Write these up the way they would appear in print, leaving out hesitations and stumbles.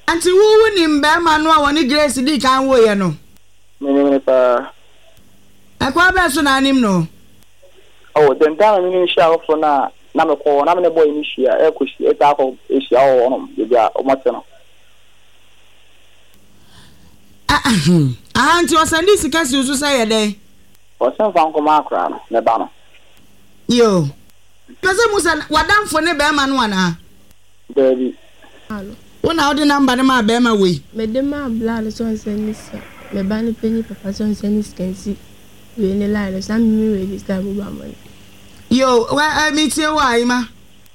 Anti wo ni mbema no a woni Grace di kan wo ye no. Me pa. Akwa be so na anim no. Oh, den down me share for na me ko na me boy ni hia e ko hia e ta ko e hia wo no ye bia o mate no. Anti o sandi sika si usu say ye den. O san fa nko ma akra no me ba no. Yo. Pese musa wadamfo ne be ma no ana. Baby. Hello. Wona odi number ne ma be ma we. Me de ma bla so sandi sa. Me ba ne penny papa so sandi skansi. We ne line so me we this time ba money. Yo, I meet you why ma?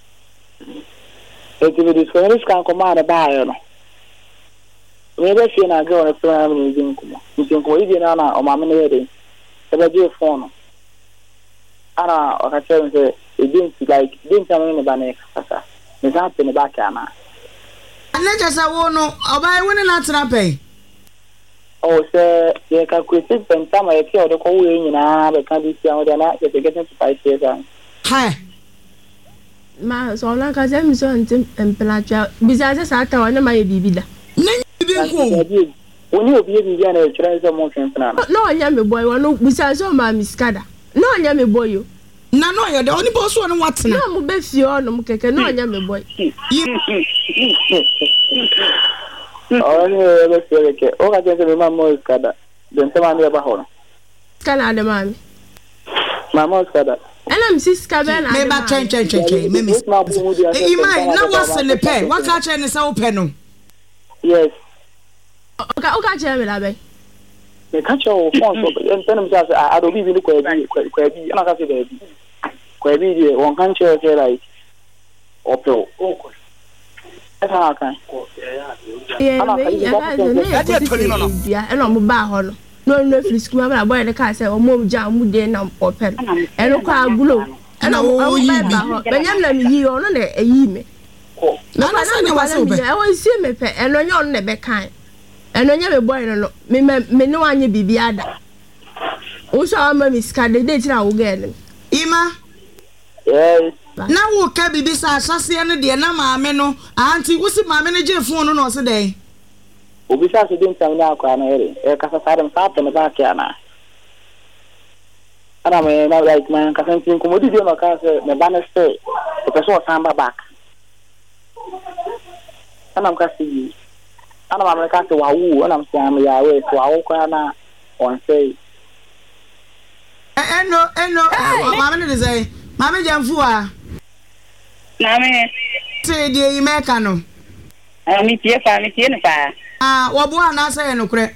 E ti vi so ris kan ko ma na ba yo no. Me be fi na go na plan ni din ko. Ntin ko ide na o ma me ne de. E be je phone. Ana o ka tell me say e didn't tell me ba na kasa. Me za pe ne ba ka na. Ana jasa wo no, obai woni na tra pe. Oh, sir, you can quit it when some I killed the coal in the country. You're getting to 5 years. Hi, Ma, so long as I'm so and Pelagia, besides, I tell one of my baby. When you be a treasure motion. No, I am a boy, one besides all my miscada. No, I am a boy. You. No, you're the only boss one what's now. No, best you on no, I am a boy. Oh, let's say, okay. Oh, I just remember Scada. Then tell me about her. Canada, mammy. Mamma Scada. And I'm Siska Ben. Maybe change. Maybe. You might not what's in the pen. What catch is open? Yes. Okay, Jeremy. The catch your phone and tell him just I don't even look Quaby. I'm not baby. Quaby, one country, like Opel. Yeah, and I'm about no free school. I'm boy the car said, or mom jam would then open and look how blue. And I will but I'm let me on a ye. No, I always see me pet and on your never kind. And on your boy, me no one you be other. Also, I'm a miscard the date I will get them. Ima, yes. Na wo ka bibisa asase ne de na maame no anti wo si maame ne je phone no so dey obisa so den tam na akwa na here e kasa sadem sa pe ne ba kia na ana me na like man kasa tin ko modi de no ka se me ba na stay e pe so samba back ana ka si ana maame ka se wa wu ana mse am ya we to awo kwa na on say eno maame ne say maame jamfu a Name. Say the Americano. Me tie no pa. Wo bo ana say no kure.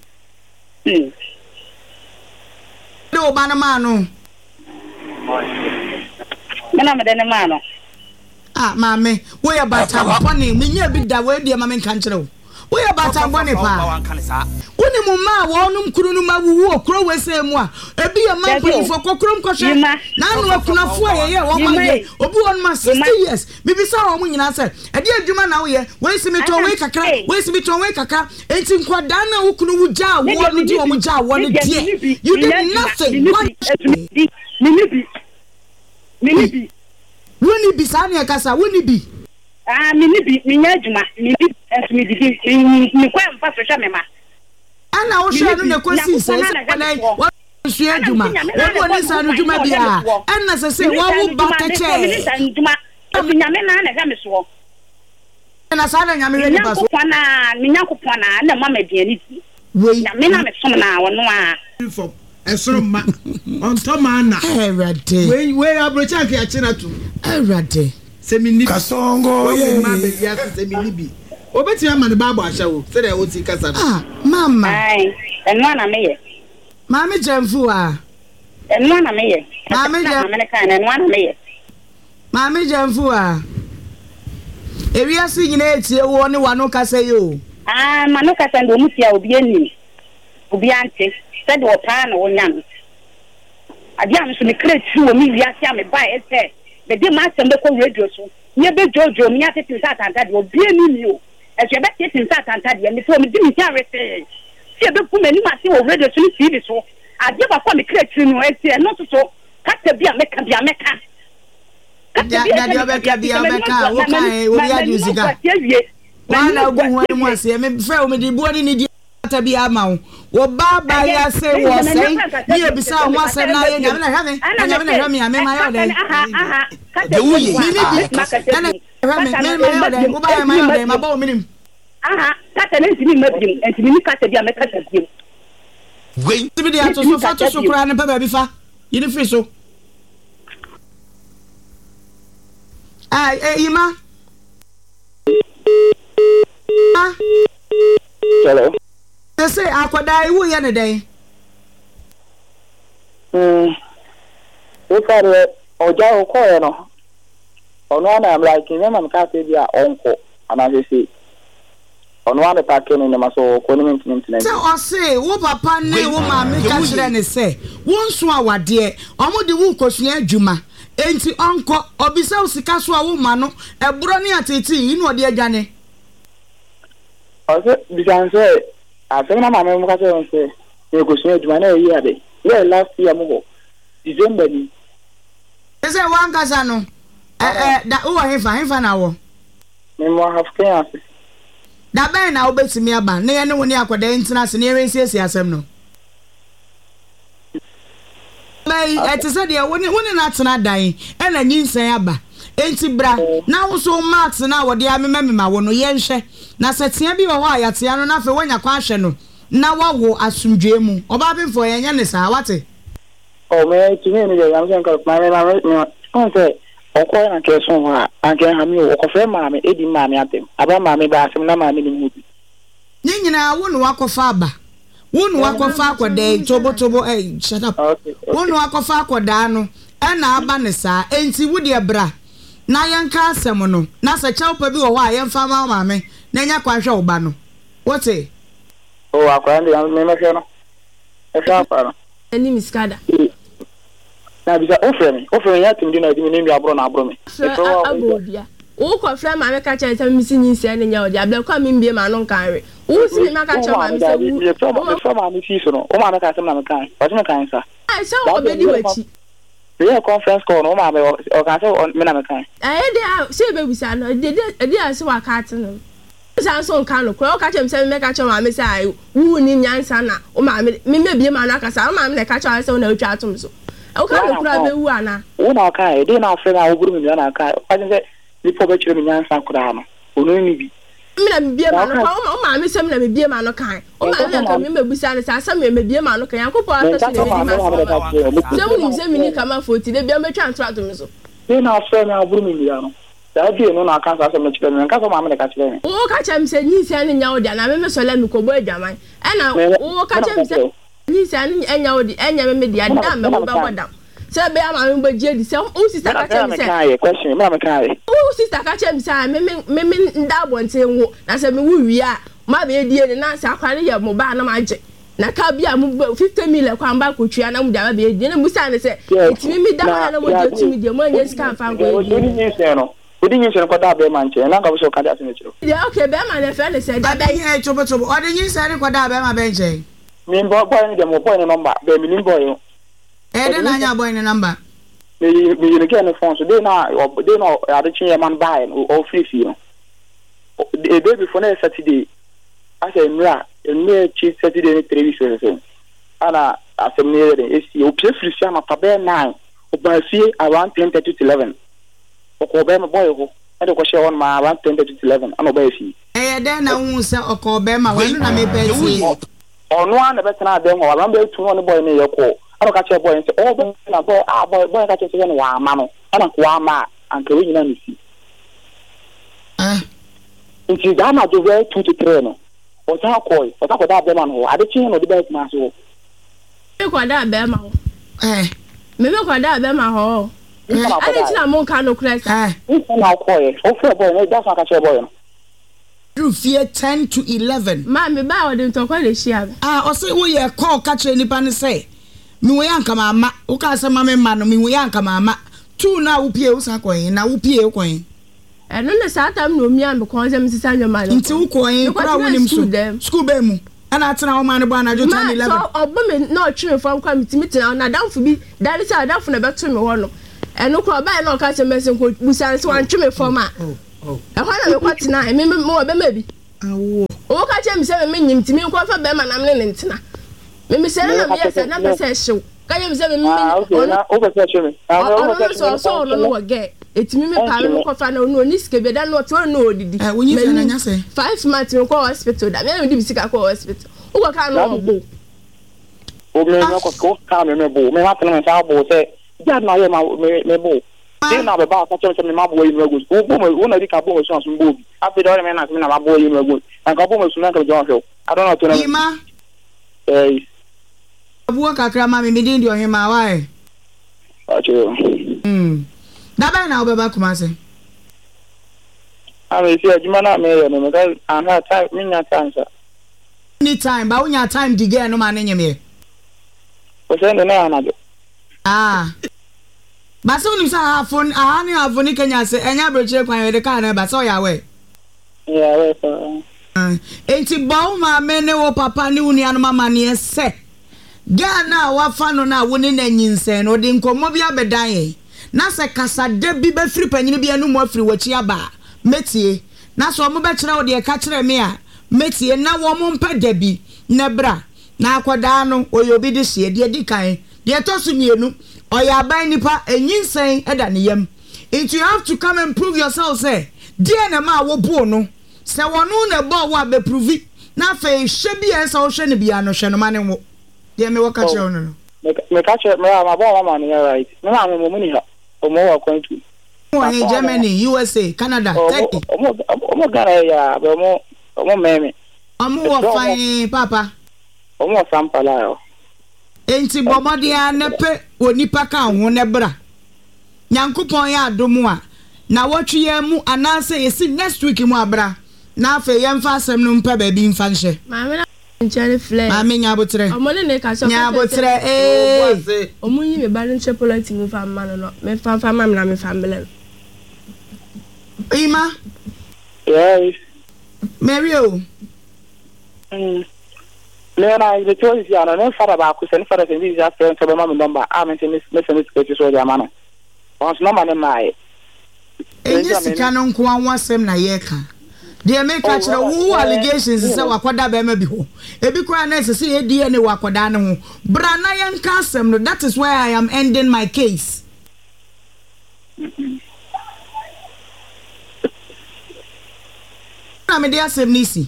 Do ba na ma no. Me na me de na ma no. Mame, we ya bata boni, me nya bi da we de ma me kan kire wo. We ya bata boni pa. Woni mu ma wo num kuru no ma wu okro we se mu a. Ebi ya ma polifo kokrom kohwe. Na no akunafo ayeye wo ma ye. Obi won ma 60 years. Bibisa wo mu nyina se. E de adwuma na wo ye. We si mi to we kakra. Enti nkwada na wo kunu wu ja wo no di wo mu ja wo no die. You did nothing. Minibi. Woni bi sa na kasa woni bi. Minibi, minya adwuma. Minibi me di mi kwa mfa so hwa me ma. Ana wo hwa no na kosi se wo hwa adwuma. Wo ni sa no adwuma bia. Ana se wo wo ba tache. Nyame na na hwa me so. Na sa na nyame hwa ni ba so. Minya kopona na mama diani. Nyame na me som na wo no a. Esoro ma. Onto ma na. Erade. We abrocha ke achina tu. Erade. Semini kasongo ye ma be ya semini bi. Obeti ama ne baba ahyawo se de woti kasa. Mama. Ai, enwa na me ye. Mama jamfu a. Enwa na me ye. Mama jamfu. Mama ka na enwa na me ye. Mama jamfu a. Ewiase nyina etie wo ne wano kasa yo. Manu kasa ndo mutia obi ani. Obi ante. Se de opa na wonyam. Ade am so ne kretu wo mi wiase am ba ese. Be de ma sembe ko radio so. Nye be jojo mi ate tin sa tanta de obi ani mi o. E se be tin sa tanta de mi so mi di mi ti arese. Se be pu mani ma se wo radio so ni TV so. Ade ba ko me kretu no ese no so. Kata bia meka. Daddy obeka bia meka wo kan wo bia du sika. wana go ho mu ase me frɛ o me di buoni ni di ata bi ama wo baba ya se wo sei ni ebisa ho ase na ye nyame na hame nyame na hame ame ma yo den de wuyi ni bi na hame me ma yo den wo ba ya ma yo den ma ba o minim kata ne ntimi mabim ntimi ni kata bi a me kata bi wei tibi dia to so fa to so kura ne pa ba bi fa yini fi so Ima. Hello. They say akwada iwu ye ne den. We fare oja o ko ye no. Ono na am like me man ka se bia onko ana se. Ono na pa ke ne ma so ko ne ntine. Se o se wo papa ne wo ma me ka kire ne se. Wo nso awade. Omo de wo kosua adwuma. Enti onko obisa usika so a wo ma no ebro ne ateti inu ode adwane. Ose bisanse afena ma me mo ka se e kosua adwuma na yi ade. Yeah, last year mo December ni. Ese wan kasa no da wo hefa na wo. Me mo have care. Da ben na obetimi aba ne ye ne wo ne akwada ntina se ne yensiesi asem no. Mai etese de wo ne na tena dan e na nyinsan aba. Enti bra na wo so max na wo de amemema wo no ye nhwe na setia bi wo ho ayatia no na fe wonya kwa hwe no na wawo asumdwe mu oba bemfo ye nya ne sa wate. Oh me timi ni de yam kan ma on se onko na ke so ha anke ha mi wo ko fe ma me edi ma me atem aba ma me ba asem na ma me ni mu bi ni nyina wo no wakofa aba wo no wakofa akoda tobotobo shut up wo no wakofa akoda no e na aba ne sa enti wo de bra na yenka asem no na se chawpa bi wo ho a yemfa ma me na nya kwahwe wo ba no wote oh akwande yam me me no e fa pa no ani miskada na bisa ofre ya tim di na di me nwi abro na abro me abobia wo ko fra ma me ka cha nsem misi nyinsia ne nya odi abla kwa me mbie ma no nkanwe wo si ma ka cha ma me se wo so ma me fi so no o ma me ka sem na me kan o me kan sa ai so obedi wachi yeah conference call no ma me o ka se me na me kan de se be bisa no de ase wa ka ate no san so nkan no ko ka cha me se me ka cha ma me se ai wu ni nyansa na o ma me bie ma no akasa o ma me na ka cha se na otwa atom so o ka no kura be wu ana wo na ka e de na afre na wo buru mi na ka o ka se ni po be chire mi nyansa kura no onu ni bi me na me bie ma no o ma me se me na me bie ma no kan o ma me ka me busa ne sa me bie ma no kan yakopɔ ata so ne di ma se mu ni se mi ni kama foti de bia me twa antro atom so de na afre na buru mi no da bi no na kan sa se me chire mi kan so ma me ka chire mi o ka cha me se ni se ne nya o dia na me so la mi ko bo adwaman e na o ka cha me se ni se ne nya o di enya me dia da me ko ba bodam se be ama me ba je di se o sister ka cha me se question me ka o sister ka cha me se me nda bonte nwo na se me wu wi a ma be die ne na se akware ye mo ba na ma je na ka bia mu 50 million kwa mba ko twia na mu da ba be die na musa ne se etimi mi da na mo je tumi die mo anya sika fa ngo die ni se no odi nyi se ko da be man che na ka so ka da se me chiro yeah okay be man ne fe ne se da be ye chobotobo odi nyi se ko da be ma be nche mi boy ni de mo boy ni number be mi ni boy de na nya boy ni number me ni ke no phone so de na ade chi man buy o free fee no e baby for na Saturday asa mra chi Saturday ni 3 weeks so ana asem ni de esi o pie free fee ma pa be 9 o ba fie around 10:30 to 11 o ko be ma boy ko e de ko share on ma around 10:30 to 11 ana ba fie de na hu se o ko be ma we na me be si onu ana be tena de ho around be tu no boy ni ye ko ano ka che boy nse o be na boy boy ka che se no wa ma no ana ko wa ma anke we nyina ni si nti da na do 2 to 3 no o ta ko da be ma no ade chi no de be ma so e ko da be ma ho me ko da be ma ho ade chi na mo ka no kura sa na ko o fe boy no da sa ka che boy no Fear 10 to 11. Ma me ba o de to kwa le shia. O say wo ye call catch nipa ne say. Mi wo yanka mama, wo ka say mama ma no mi wo yanka mama. Tu na wo pie wo sa koyin na wo pie koyin. No na sa tam no mi am ko say mi sisa nyoma no. Nti wo koyin kura wo nim so. School be mu. Ana atena wo ma ne ba na jo 10 11. So obo me na otwe fam kwa mitimi na damfo bi dali say damfo na beto me ho no. Eno ko ba na o ka say mesin ko busa say wan twe me fam a. oh e ho na me kwatena me mo be ma bi awo o ka che me se me nyim timi ko fa be ma na me ne ntena me se na me yes na be se hyew ka ye me se me o be se hyew me so no wo ge etimi me pa me ko fa na no ni sike be da no to no odidi wonyi fa na nya se 5 months me ko hospital da me di sika ko hospital o ko ka no bo o me no ko ka me bo me ha tena me sa bo se ja na ye ma me bo dey na be ba ka che me ma bo yi magus o bo me na di ka bo so so bo after that me na me na ma bo yi magus and ka bo me so na ka jo so I don't know to know Ima abuwa kakra ma me din di ohima why acho da ba na obeba Kumasi I mean see aduma na me yo me ka ana time me nya time sir any time ba unya time di girl no ma na nyeme o se no na na ba so ni sa phone ani avoni Kenya se enya brochire kwan we de ka na ba so ya we yeah we so enti ba ma me ne wo papa ni uni anu mama ne se Ghana wa fa no na woni na nyinsen no de nkomo bi abedan ye na se kasa de bi be firi panyin bi anu mo afiri wachi aba metie na so mo be kire wo de ka kire me a metie na wo mo mpa da bi na bra na akoda no oyobi de hye de di kan de to so mienu oya ban nipa enyinsen eda ne yam and you have to come and prove yourself say dear na ma wo bo no se wonu na bo wo be prove na fa hye bi en sa wo hwe ne bia no hwe no ma ne wo de me wo ka kire no me ka kire me ma bo mama ne right me ma mo ni ha o mo wa kwan tu in Germany, USA, Canada, Turkey. Omo Ghana ya, but omo meme. Omo wa fine papa. Omo sampala yo. Enti bomodi a nepe onipa ka ho ne bra. Nyankopon ya adomu a na wotwe ya mu anase yesi next week mu abra. Na afa yemfa asem no mpa ba bi mfa nhye. Mama na nchare flare. Mama nya botre. Omo ne ka so. Nya botre Omo yi me ba nche politi mu fa ma no. Me fa ma na me fa mbele. Ima? Yes. Mario. Lena, the choice is no father ba ku sen father sen is after to be mama number. I'm in this message so the man. Once no man mai. Enye sika no nko anwasem na ye ka. De make a kire wo allegations say wakoda be ma bi ho. Ebi kwa na say e die ne wakoda ne ho. Bra na yen ka asem no, that is where I am ending my case. Na me dia asem nisi.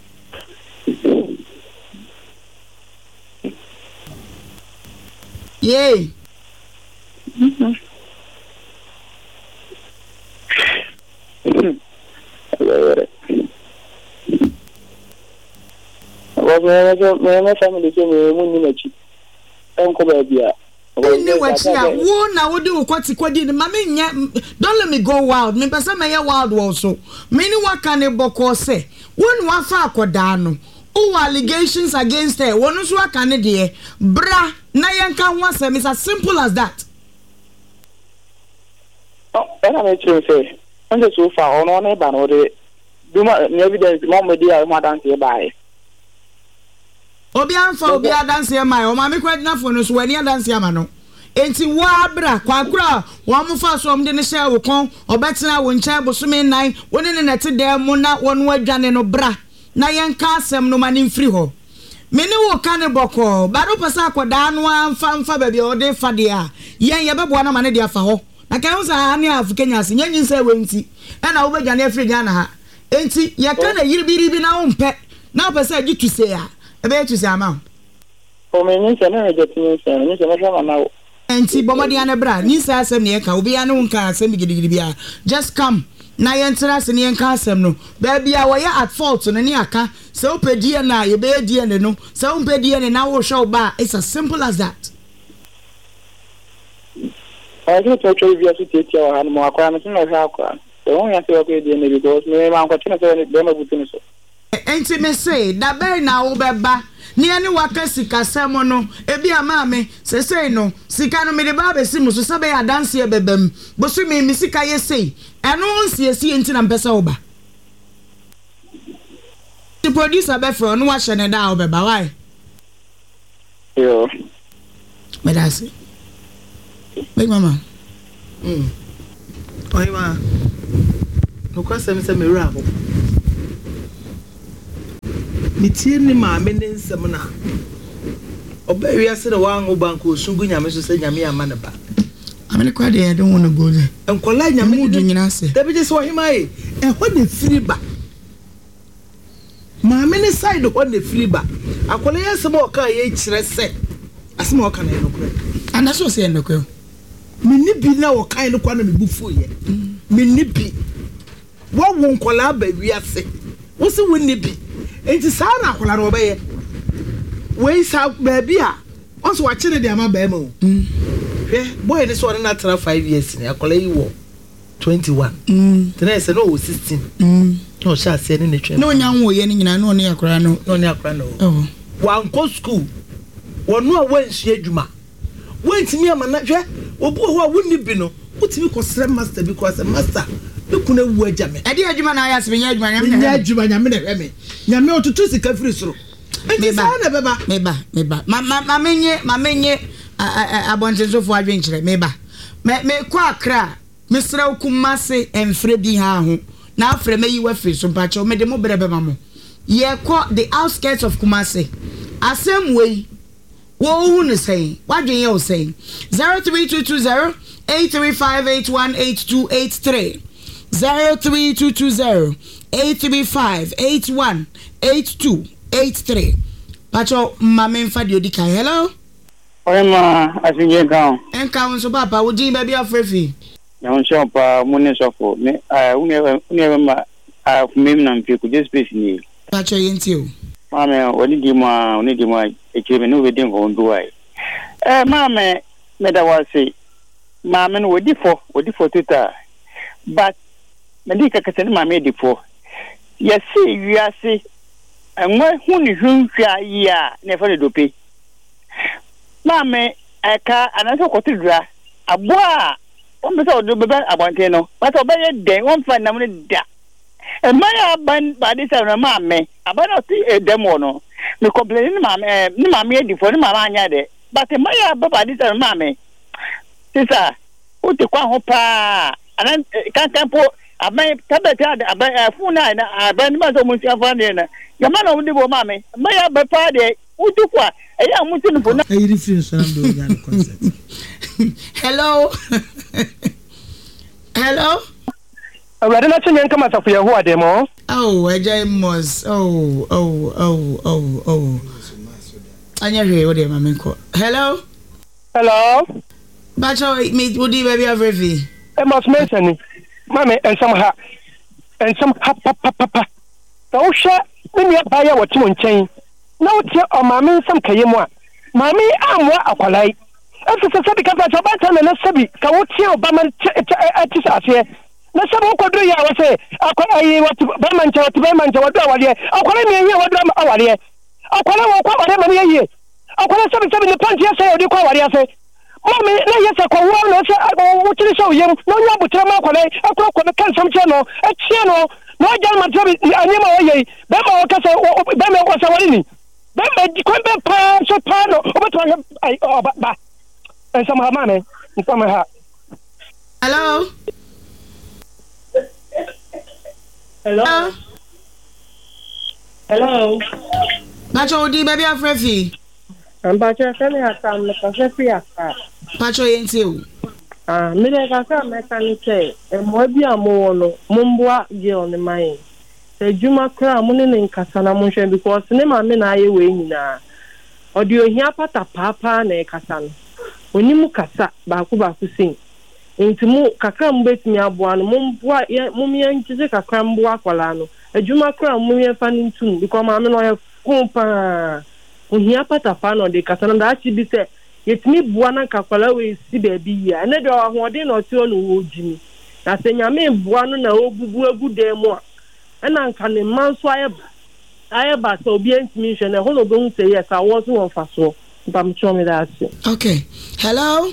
Yay. Me family so me munni machi. Enko ba bia. Ni wachi a wo na wo de ukoti kwadi ni mama nya don't let me go wild. Me pesa me ya wild also. Me ni waka ne boko se. Won wa fa akoda no. Who allegations against her? One so aka ne de bra na yanka ho asem is as simple as that. Oh, and I'm say. I'm just so far on ba no de do my evidence mom media ma dance by. Obi anfa obi adanse mai o ma me kwadina fo no so wani adanse ama no enti wo abra kwakura wo mo fa so om de ne hye wo kon obetena wo ncha bosome nan woni ne nete de mo na wonu adwane no bra na yenka asem no mani mfiri ho me ne wo ka ne boko baro pesa akoda no amfa ba bia o de fa de a yen ye bebo na mane de afa ho na kan wo sa ani afu Kenya se nyanyin se wenti na wo bedwane afiri Ghana ha enti ye ka na yiribiribi na wo mpe na pesa gitu se ya ebe tu se ama o me nyi se na je tin se nyi se na shama na enti bomodi ane bra nyi se asem ne ka obi ane nka asem gidigidi bia just come na yentra se ne nka asem no ba bia wo ya at fault no ne aka se opedie na ye be die ne no se opedie ne na wo show ba it's as simple as that I don't know to be a city or han mo akwa me tin na akwa se won ya se opedie ne because me ma akwa tin se be ma butu so enti me say da be na wo beba ni ani waka sika samo no ebi amame sesei no sika no me de ba be si muso sabe ya dance e bebam bosu me sika ye sei eno nsiesie enti na mpesa wo ba the producer be for no wa hye da wo beba why yo me da se big mama oi ma no kwasem se me wura ho mitie ni ma me ne nsem na oba wiase na wango banko osungu nyame so se nyame ama ne ba amene kwa de I don't want to go there enkola nyame mu du nyina se da bi so himaye ho de firi ba ma me ne side ho de firi ba akola yesem o ka ye kire se asem o ka na no kure ana so se no kure minni bi na o kan no kwa na me bufu ye minni bi wo nkola ba wiase wo se wonni bi enti saa na akola no obeye we sa ba bi a onso wa kire de ama ba ma o boy this one na tra 5 years ni akola yi wo 21 tena se no 16 no sha se ni netwe no nyanwo ye ni nyina no ne akora no oh wan ko school wonu a wansu adwuma wantimi ama na hwe obu ho a wonni bi no utimi ko sre master bi ko as master be kuna wu agame e di adwuma na ya se nya adwuma nyame na hwe me nyame otutu sika firi soro meba ma menye abonjensofo adwenkyere meba me kwa akra mesra okumase emfre bi ha ho na afre me yiwa firi so mpacho me de mo brebe ma mo ye ko the outskirts of Kumasi asem wey wo hu ne sei wadwen ye o sei 03220 835818283 03220 835818283 pacho mama mfa de odika hello Oima asinje kan enka won so papa wo din ba bi afrefi na won so pa mo ne sofo me uni ma fumem na mpiku just space ni pacho yenti o mama oni di ma echebe no we din ko ndo ai mama me da wase mama no wodi fo tuta but me di kakase ni mama di fo yesi wiase enwe huni hwahwa ya ne fa do pe mama eka anaso kotudura aboa on be so do bebe abonte no but obeye den on fa nam ne da emaya ban ba di sa na mama abana ti edemo no me complain ni mama di fo ni mama anya de but emaya ba di sa na mama sisa o te kwa ho pa anan kan po abai tabata da abai funa na abai ni ma so mun siafa ne na yama na wudi bo mama emaya ba pa de utukwa eya mutu no na e reference na do ya concept hello awade na chenye kama tafu ya huwa demo ejai mos anya hwe wo de mama nko hello bacho me wudi baby avrevi mos mesani mama ensam ha papa ta usha ni ya baya wati wonchen na wotie o mama nsam kayemu a mama amwa akwalai afisa sabi ka fa ba ta na sabi ka wotie o ba man atisa ase na sabi ko do ya wase akwalai wati ba man cha wadu awale akwalai me ye wadu awale akwalai wo kwa bare man ye akwalai sabi ne panti ase odi kwa awale ase mama na yesa ko wo no se wotiri so yem no nya butra ma akwalai akwa ko kan sam che no achie no no jan ma sabi anyema wo ye ba ma wo kase ba me ko sa wali ni Bembe kwembe pa so pano obetwa ai ba ensama mame nsama ha hello Pacho odi baby afrefi Pacho kani ata me afrefi aka Pacho yenti o me le ka sa mekanike mo bi amowo no momboa ge on mai ejuma kra mo ne nkasa na mo hwe because ne ma me na aye we nyina odi ohia pata papa na ekasa no onimu kasa ba ku sin entimu kakra mo betimi aboa no momboa mo mi antize kakra mboa kwala no ejuma kra mo mi fa ntum because ma me no ye kumpa ohia pata pa no de kasa no da chi bi se yetimi boa na kakwala we si ba bi ya ne de ahoɔden na ɔte no wo jimi na se nyame boa no na obubu agude mu a na nka ne manso ayeba so obi entimi hwe na ho no be hu say yes awo so won fa so bam chomi da ase okay hello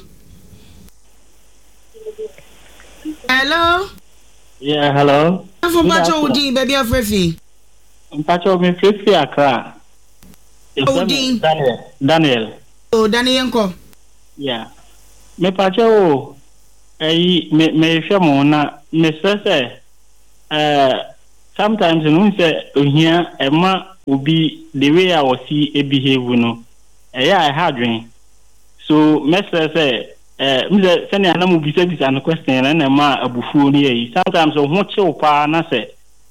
yeah hello afo Pacho udi baby afrefi Pacho me frefi akra udi Daniel Daniel nko yeah me Pacho me hwe mo na me stress sometimes no say ohia ema obi the way I was see behave no I had dream so messer say me say na mo bisa an question na ma abufu ni sometimes o ho che pa na say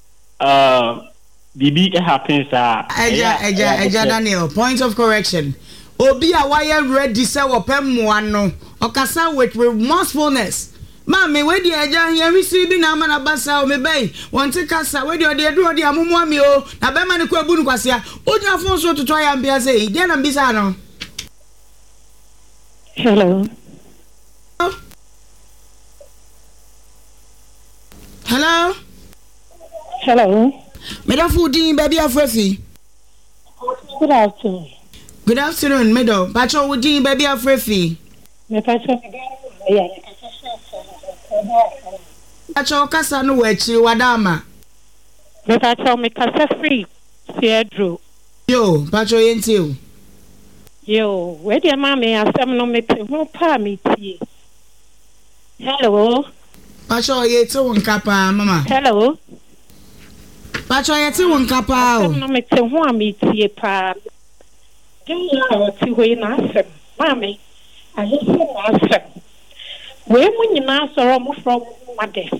bibi happens eja Daniel point of correction obi a wire ready say wopem mo ano okasa with remorsefulness Mami, where the agent here receiving a man of Bassa, me bay, want to cassa, where you do the Amumio, a Beman Quabuquasia, would you force to try and be a say, then and Bisano? Hello. Hello? Hello. Meadow fooding, baby of Refi. Good afternoon. Good afternoon, Meadow. Patrol would baby of Refi. Acho kasa no wachi wadama. Pacho me kasa free. Pedro. Yo, Pacho yenti. Yo, where the mama asem no me ho pa me tie. Hello. Pacho yeti won kapa mama. Hello. Pacho yeti won kapa o. Asem no me ho me tie pa. Denya ti ho na asem. Mama, ayi se asem. We nyina soro mo from Mades.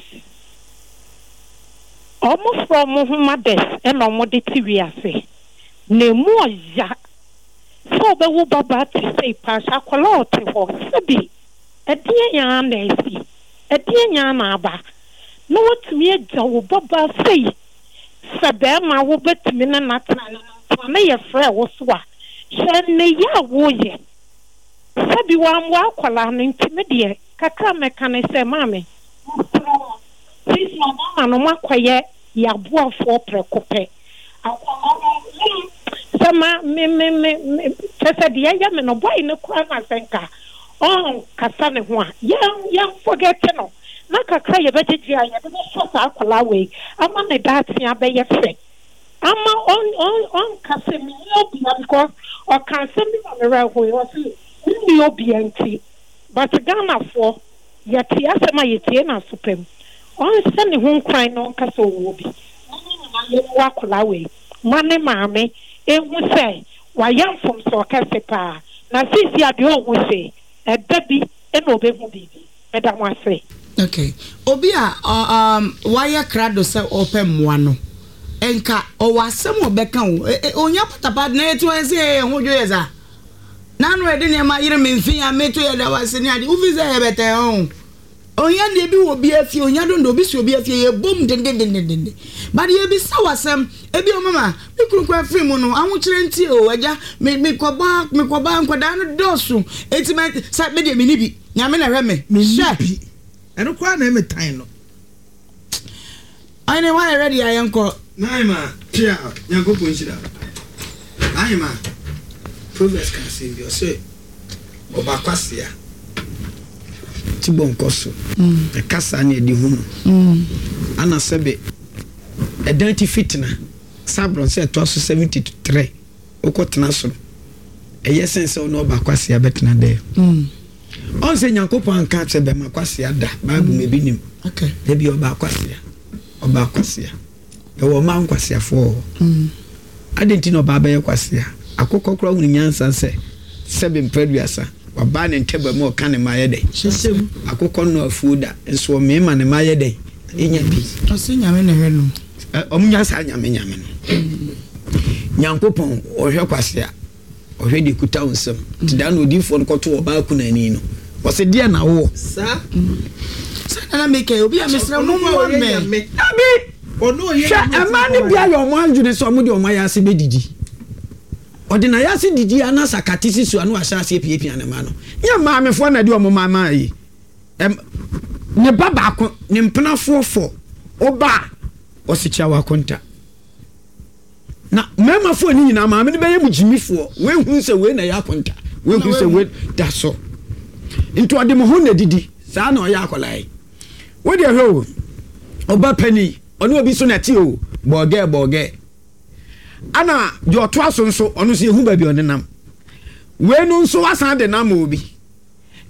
Omo from Mades e no mo de ti wiase. Ne mo ya. So be wo baba ti say pa akola oti ho sebi. E die ya na esi. E die ya na aba. No wotumi agya wo baba say. Sebe ma wo betumi na natana na ye frɛ wo so a. Hye ne ya wo ye. Sebi wa mo akola no ntime de kakra mekane se mame please mama no makoye ya boafo prekope akwa sama me tese de ya me no boy ne kwa na senka on kasa ne ho a ya forget no na kakra ye bejeje ya de so sa akola we ama ne datia be ye fe ama on kasa mi obi because o kan se mi na me ho yo si ni obi anti but Ghana for yeti asema yeti na supem on send ho kwan no kasa obi na wa kola we mane maame ehu se wa yamfom so kase pa na sisi ade ohu se edabi e no obehu bibi meda mo ase okay obi a waya krado se opem moa no enka o wasem obeka o onya patapa na etu ese ho dweza nanu ede ne ma yire memfi ya meto ya da wase ni ade ufiza ya bete on onya de bi wo bi afie onya do bi so bi afie ye bom den but ye bi sawasem ebi o mama mi kurukwa free mu no aho kire nti o agya me koba nkoda no dosu etimet sa me de me ni bi nyame na hwe me hwe eno kwa na me tan no ai ne wa ready ayenko naima tia nyanko ponchida naima Proverbs can say you say obakwasia tibon koso e kasa na edi hunu ana sebe identity fitna sabron say to 73 okotena so e yesense no obakwasia betena there on say nyankopon kan sebe makwasia da bible me binim okay e bi obakwasia e wo mankwasia fo adenti no baba ye kwasia akokko kra hu nyansa se sebe mpaduasa waba ne nteba mu ka ne mayede hyesem akokko no afuda enso me ma ne mayede enya bi ose nyame ne hwenu omunya sa nyame no nyankopon ohwe kwasea ohwe de kuta unsem tida no odifo no koto oba ku nani no wose dia na wo sa na make obi a mesra mu mo me abi ono ye amani bia yo mo anjune so mo de o maya se bedidi odina ya se didi anasa katisi so anu ahya se piepia ne ma no nya maamefo na de o mama yi ne baba ko ne mpena fofo oba o se chia wa konta na mema fo ni nyina maame ne be ye mujimifo we hu se we na ya konta we hu se we da so into ade mo ho na didi sa na o ya akolai we de ho oba pani onu obi so na ti o boge ana de oto aso nso onu se hu ba bi onenam we nu nso wasan de nam obi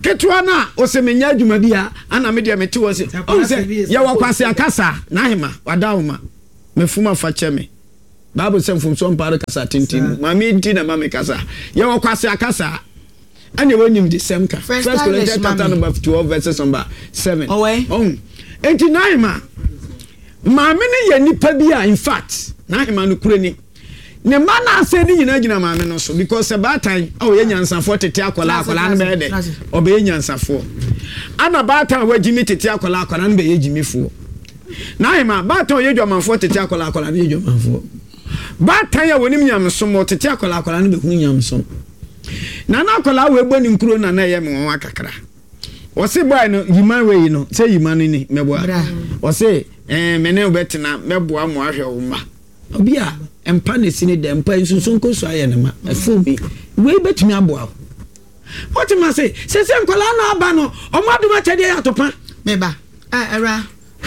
ketwa na o se menya adwuma bia ana me de mete wo se o se ye wo kwase akasa na hema wadawoma mefuma fa cheme Bible say from some part kasa tintin mami nti na mami kasa ye wo kwase akasa ane wonyim the same ka First Corinthians chapter number 12 verses number 7 enti na hema mami ne ye nipa bia in fact na hema no kure ni ne mana ase ni nyina gina maame no so because batan o ye nyansafo tete akola no be de o be nyansafo ana batan wagimi tete akola no be ye jimifo na hima batan ye dwamanfo tete akola no ye dwamanfo batan ya wonim nyamso tete akola no be hu nyamso na na akola we gbani nkuro na ye me won akakra o se boy no yiman we no se yiman ni meboa o se mene obetena meboa mo ahwe wo ma obia empa ne sini de empa nsunsun ko so aye ne ma afobi we betumi aboa what ma say se nkola na aba no omaduma chede ya topa meba era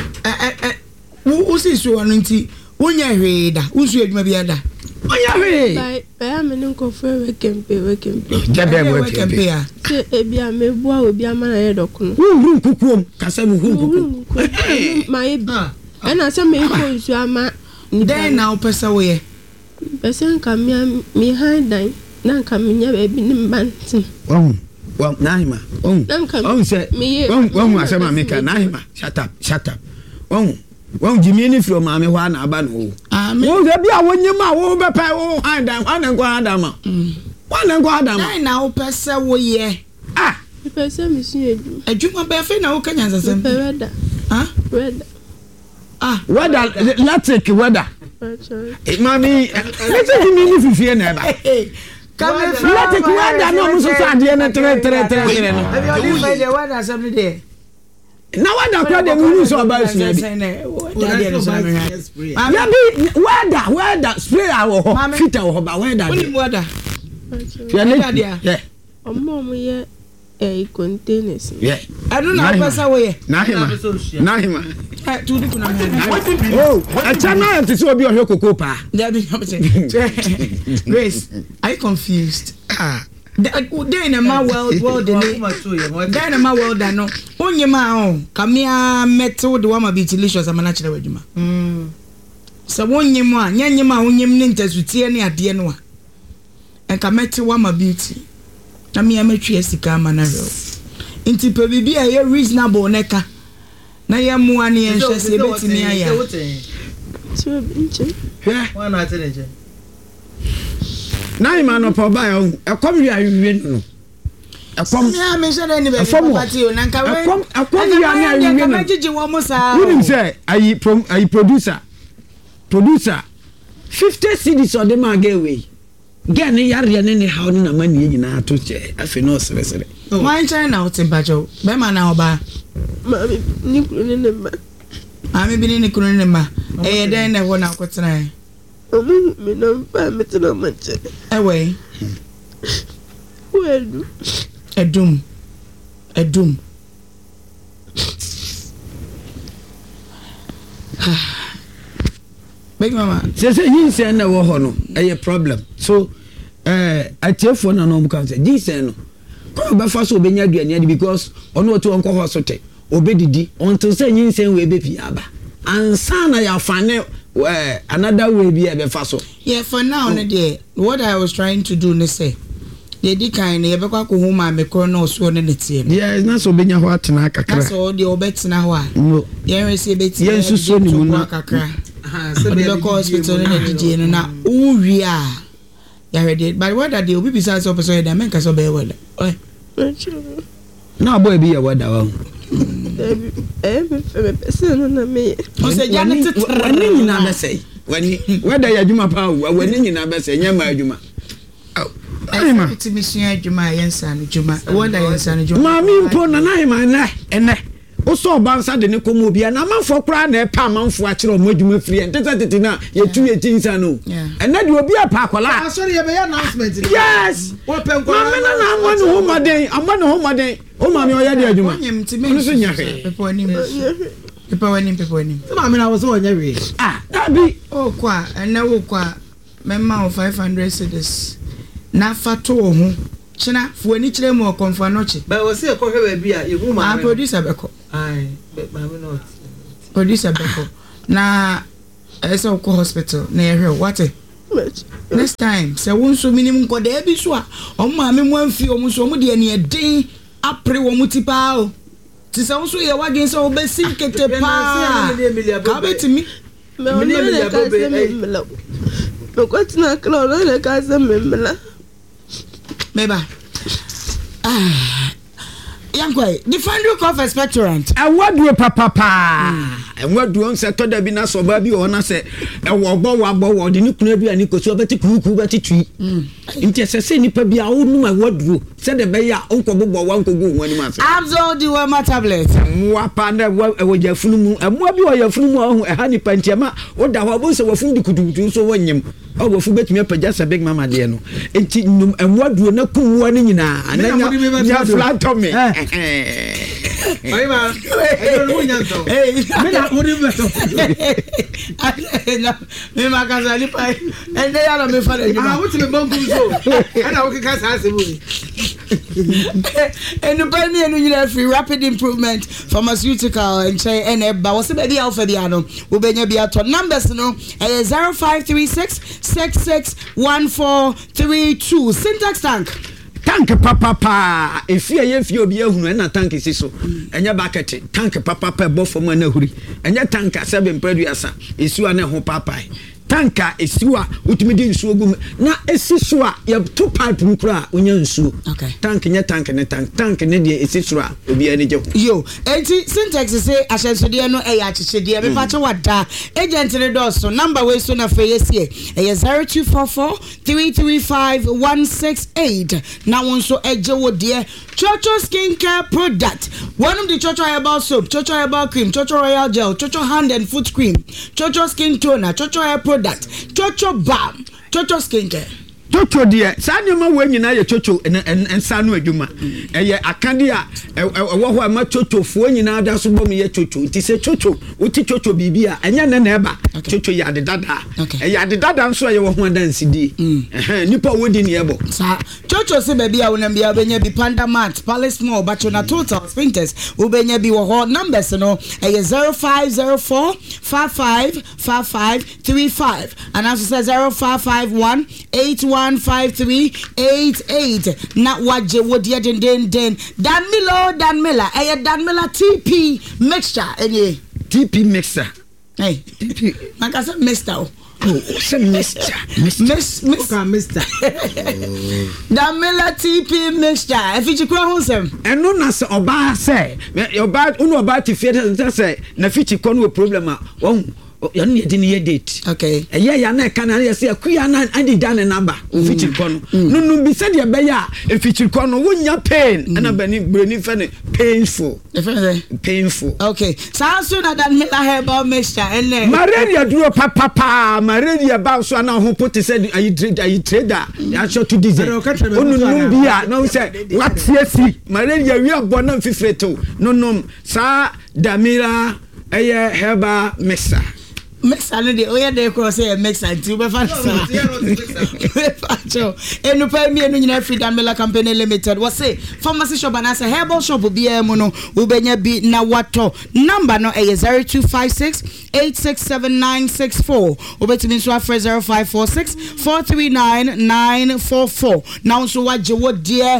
wo si so wonu nti wonya hweda usu adwuma bia da onya hwe ba me nko fo we kempe jabe we kempe ya se ebia mebua obi amana ye dokuno hu kukuom kasa mu hu kukuom ma ebi ana se me ko usu ama den na opesa wo ye pesa nka mi handan na nka minya baby ni mbanti nahima se asema meka nahima shut up jimi ni fro maame ho na aba no wo ze bia wonyima wo bepa wo handan wana na opesa wo ye pesa mi si adwuma be fe na wo kanya nsasem weda weather electric weather mami let's say me ni fifie na ba electric weather no muso sade na tre no you find the weather something there na weather kwa de mu so ba su na bi ya bi weather spray awo ho filter ho ba weather ya ne omo ye containers I don't know pesa wo ye nahima tu di kuna achana ati so obi ohwe kokoko pa Grace are you confused they in my world then my world no onyema o kamia metal the one be delicious amana kire wadwuma so wonyema nyanyema onyem ne ntasutie ne ade no a enka metal one beauty na me ametwe asika amana ro inti pe bibia ye reasonable neka na ye mua ne enhwe se betimi aya so binche wana atenje na ima no pa ba ya ekom wi awie no ekom ya me shede ni be party o na nka we ekom wi awie no ka magigi wo mo sa wouldn't say ayi producer 50 cedis or the magaway Gan yare ne ha no na mani nyina to che afi no sere wan China o timpacho be ma na oba mami ni kunu ne ma ami bi ni kunu ne ma e den na ho na akotena omu me no pa metelo manche ewe wedu edum Big mama say yin say na wo ho no e problem so atiefo na no buka say yin say no ko be fa so obenya aduane ade because ono otu onko hosote obedidi until say yin say we be pi aba ansa na ya fane another way be e be fa so yeah for now no there what I was trying to do ne say they di kind e be kwa ko huma me kro na so ne tie no yeah na so obenya ho atena kakra na so de obetina ho a yeah we say beti yeah so ni mu na kakra so the hospital na DJ no na uwi a ya ready but what that dey obi bisa so person dey men ka so be weather na boy be weather wa person na me o se ja na titra wani nyina be say wani weather ya juma pa wani nyina be say nyama adwuma Ayima timisua adwuma yensa no dwuma weather yensa no dwuma mami mpo na ayima ene Oso bansa de ne komo bia na manfo kra na e pa manfo a kire o madwuma firi entetete na ye tu ye tinsa no ena de obi apa akola sorry ye be announcement yes open kwa mama na amane ho maden o mami o ye de adwuma onyem ti me so nya pepo anim pepo anim mama na wo so nya we dabi o kwa ena wo kwa memma o 500 cedis na fato ho china fuani chire mo konfa noche ba wo se ko hwe ba a yehu ma producer beko ai ma me not producer beko na ese ko hospital na ye hwe what next time se won so minimum ko de bi so a o ma me mo amfi o mo so mo de ne den apre wo mo tipa o ti se won so ye wagen se o be sinkete pa ka betimi me le ka se me mela me ko tina klo le ka se me mela meba yankwa the Fandry Cough Expectorant awadu papa awadu on se to da bi na so ba bi o na se ewo bo de ni kunu bi ani koso beti kuku beti twi nti se nipa bi a wo numa awadu se de be ya onko bobo wa onko gu wani ma se absorb the wema tablet wa pa na wo jafunu mu amua bi o yafunu mu ho ha nipa ntiama wo da ho bo se wo fun di kudukudu so wonyem o wo fu betumi apagya se big mama de no enti num awadu na kunwa ni nyina ananya flat tummy Ai ma, eu não entendo. Me dá o nível. Me marca ali pai. É daí ela me fala. Ah, você me banco so. Ana o que casa hace muito. E no pai me no nyina free rapid improvement pharmaceutical and say ba você be dia ofa dia no. Wo benya bia to numbers no 0536 661432 Syntax Tank. Tank papa efie ye fie obi ehunu na tank siso enya bucket tank papa bo fom na huri enya tank 7 producer esiwa na ho papa tanka esiwa utumi di nsuo gum na esiso a ye to pipe nkura onya nsuo tank nya tank ne tank ne de esiso a obi ani je yo enti Syntax say ahensode no eya chichede me pa che wada agent ne doso number we so na fe yesie 0244 335 168 na won so eje wo de Chocho skincare product. One of the Chocho herbal soap, Chocho herbal cream, Chocho royal gel, Chocho hand and foot cream, Chocho skin toner, Chocho hair product, Chocho balm, Chocho skincare. Chocho dear, Sanima when you know your Chocho and Sanu Juma. Eye Akandia, a ma Chocho for you now that's what me Chocho. It is a Chocho, Uti Chocho Bibia, and Yana never Chocho Yadi Dada. Yadi Dada, so you want one dance CD. Nipa Woodin Yabo. Chocho say baby, I will be Panda Mat, Palace Mall, but you're not total sprinters. Ubenya be what numbers no 0504 555535 and also says 0551 815388 not what je would yet den Danmila Danmila TP mixture any TP mixer hey TP like I said mixture Mr. Danmila TP mixture if you cry home and no na se oba say oba unu oba ti fie say na fichi kono problem you need any date. Okay. Ya na kana ya say akuya na adi dan number feature kono. No be said ya be ya e feature kono wonya pain na bani fe painful. Painful. Okay. So na Danmila herbal mixture and malaria duro papa malaria ba so na ho put said are you trader ya short to diesel. Onu bia no say what see malaria we abona fifreto. No sa Danmila herbal mixture. Mix already oya dey cross say mix anti be fa sa enu pa mi enu nyina free Danmila company limited we say pharmacy shop and say herbal shop bi e mu no we benya bi na wato number no 0256 867964 obetimi so afre 0546 439 944 now so waje wo dear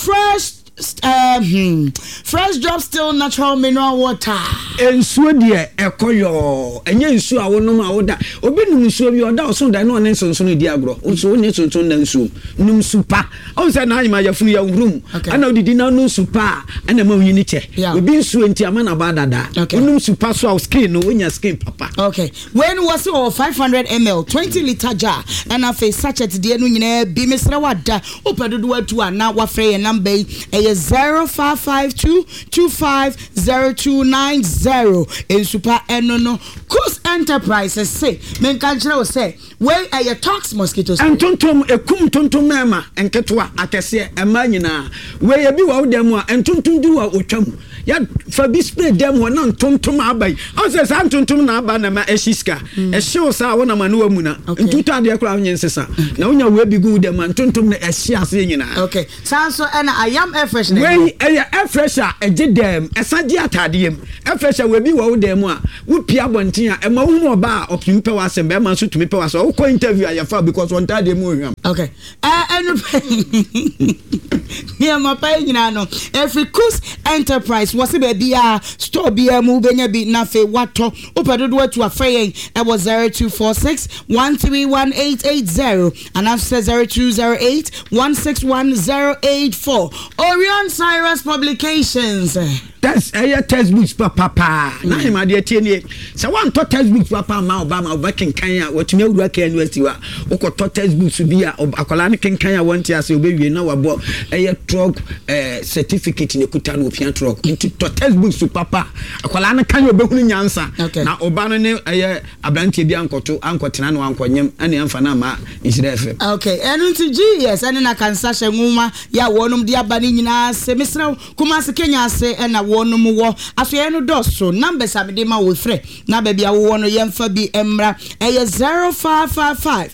fresh drop still natural mineral water ensuo de ekoyo enye nsuo a wonom a woda obinum nsuo bi oda oso da no ne nsonson di agro nsuo ne nsonson na nsuo num supa o se na anyima yafunu ya wrum ana odidi na no supa ana ma wini che obi nsuo nti ama na ba dada num supa so skin no wonya skin papa okay when was 500 ml 20 liter jar and face sachet de no nyina bi mesra wada opedodo atu ana wa frey number 0552500290 in super enono Coast Enterprises say men kan kire say wey a tox mosquitoes entontom ekum tontom mema enketwa akese ema nyina wey bi wa wodam a entontom di wa otwam ya fa bi spray dem ho na ntontom abai o se sa ntontom na aba na ma eshiska ehyew sa wo na ma no wamu na ntutu ade kra onye nsesa na wonya we bi gu dem ntontom na ehye ase nyina okay sanso na ayam air fresh na we air fresh a eje dem esaje atadeyem air fresh a we bi wo dem a wo pia bonten a ema wo no ba opimpe wa se be ma so tumi pe wa so wo ko interview ayafa because one tade mu hwam okay enu yeah my pay nyina no every Kus Enterprise was be bia store bia mu benya bi na fe wato opedodo to afey e was 0246 1318880 and after 0208 161084 Orion Cyrus Publications. That's a textbooks papa na him ade tie nie se wan to textbooks papa ma Obama bakin kan what me wura kan university wa wo to textbooks bi a akola ne kan kan wanti ase obewie na wabo truck certificate ne kuta no opian truck into to textbooks papa akola ne kan obehunu nyansa na oba no ne abrantie bi ankotena no ankonyem ane amfa na ma Israel okay enu ti GS ene na kansa hye nwuma ya wonum de aba ne nyina se misra kuma se Kenya ase ena wonum wo aso no doso numbers abede ma wo frɛ na ba bia wo no yemfa bi emra 0555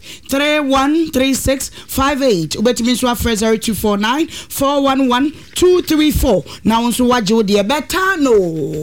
313658 ubetimi so afre 0249 411 234 na wonso waje wo de beta no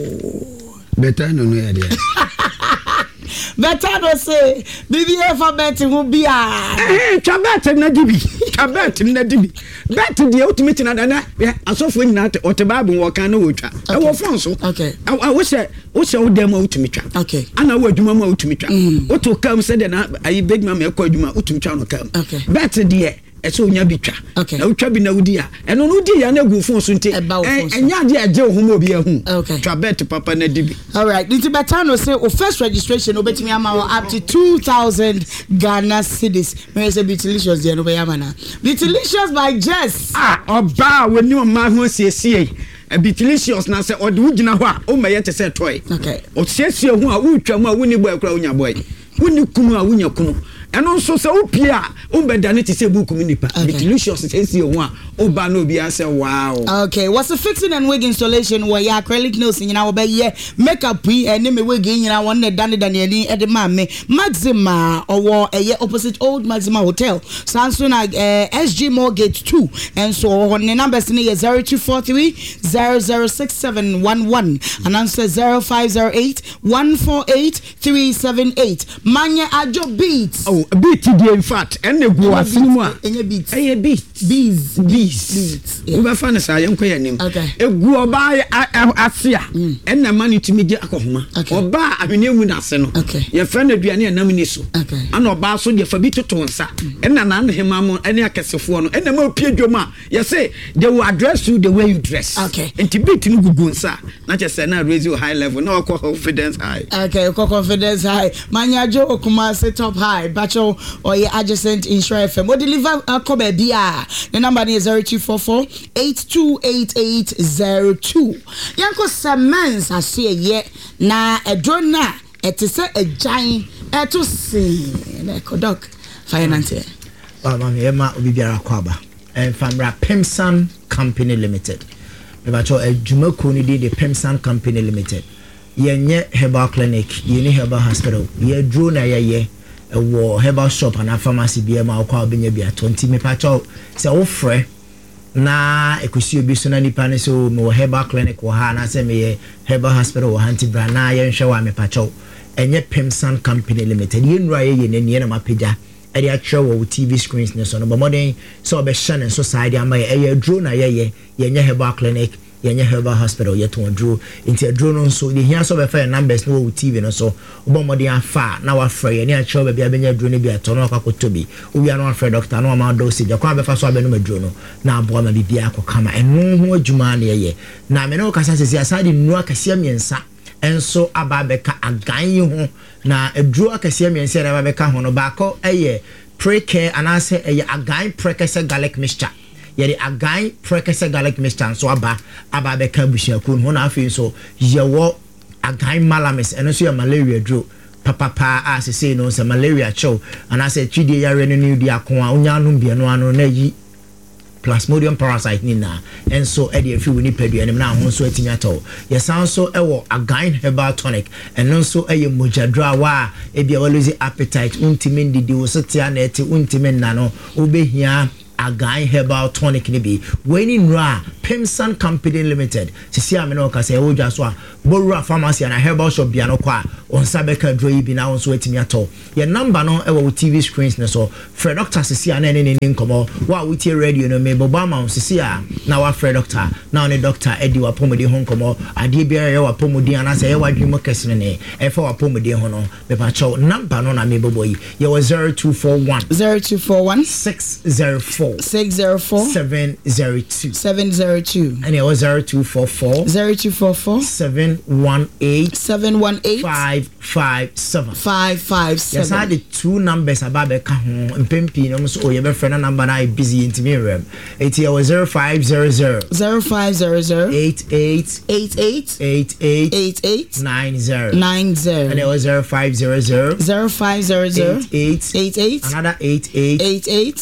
no ya de Better no say BBA for betting will be Chabet na dibi bet the ultimate na na asofo nyina te otebabu wo kan na wotwa e wo fonso okay I wish wo dem ultimate twa okay ana wo adwuma ma ultimate twa oto kam se de na ayi big mama e kwa adwuma ultimate twa no kam bet the eso onya bitwa na utwa bi na wudi a eno no di ya na gu fon so nte enya de aje ohum obi ahu twa bet papa na dibi all right nti betano say o first registration obetimi ama up to 2000 Ghana cedis me say Beatilicious there no be yamana Beatilicious by Jess oba woni o ma ho siesie Beatilicious na say ode wugina ho a o maye te say toy okay o siesie ho a wutwa mu a woni boy kura wonya boy woni kunu a wonya kunu eno so se opia o bedane te se buku nipa Beatilicious se si ho a o ba no bia say wow okay what's the fixing and wig installation where ya acrylic nails nyina wo be ye makeup we ene me wig nyina won ne dane ani e de ma me Maxima owo eye opposite Old Maxima Hotel Samsung SG Mortgage 2 and so on the numbers ne 0243 006711 and answer 0508 148 378 manye ajo beats beat dey in fact ene go asinu a enye beats eye beats we ba fa na sa yenko yanim egu oba asia ena mani timi je akohoma oba ahwene mu na se no ye fa na duane enam ni so ana oba so de fa bi toto nsa ena na ne hema mo ene akesefo no ena ma pie dwom a ye say they will address you the way you dress enti beat ni gugu nsa na che say na raise you high level na confidence high confidence high manyajo okuma set top high bacho or your adjacent insurance FM. We deliver kobe bia. The number is 0244-828802. Yanko Samans I see ye na a drone na et is a giant to see Kodok finance. Mami Emma Ubiara Kwaba and Famra Pemsan Company Limited. Bacho a Jumako ni the Pemsan Company Limited. Yenye herbal clinic, yeni herbal hospital, ye drone na ye wo herbal shop and a pharmacy bi ma kwa obenya bi 20 me pacho se wo frɛ na ekosi obi so na nipa ne so me wo herbal clinic wo ha na se me herbal hospital wo hanti bra na ye nhwe wa me pacho enye Pemsan Company Limited ye nura ye ne na mapagya e dey atwa wo TV screens ne so no bomodin so be hye ne so side ama ye drone na ye nye herbal clinic yenye herbal hospital yeto ndro inti drone no so the here so be fair numbers no wo TV no so obomode afa na wa frɛ ye ne a chew be bia benya drone bi ato no akotobi owi ano afrɛ doctor no ma do si je kwa be fa so abenu ma drone no na abo ma bibia akokama eno ho adwuma na ye na me no kasa sesi asade nu akasia miensa enso aba beka agan ho na edru akasia miensa na aba beka ho no baako eye pre-care anase eye agan prekese garlic mixture yeri agan prekese garlic mixture so aba beka busiaku ho na afi so yewo agan malamis eno so ya malaria dro papa as say no say malaria chow and I say twide yare no ni di akon a onya no bia no ano na yi plasmodium parasite ni na enso e de afi woni padua nim na ho nso atinya to yesan so ewo again herbal tonic eno nso eye mojadra wa e bia lose appetite untimi ndidi wo setia na eti untimi nna no obehia again herbal tonic ni bi weni nra Pemsan Company Limited sisi amena o kase e wo dwa so a borura pharmacy na herbal shop bia no kwa onsa beka dro yi bi na onso etimi ato ye number no e wo TV screens ne so Fred Doctor sisi ana ne nkomo wa wo tie radio no me bobama sisi a na wa Fred Doctor na one doctor edi wa pomodi ho nkomo ade bia ye wa pomodi ana se ye wa dwimo kesene ne e fa wa pomodi ho no me pa cho number no na me boboyi ye was 0241 604 702 and it was 0244 718 557 yes I had 2 numbers about the mpempi no so you be friend number na busy into me rem it was 0500 88 90 and it was 0500 88 another 88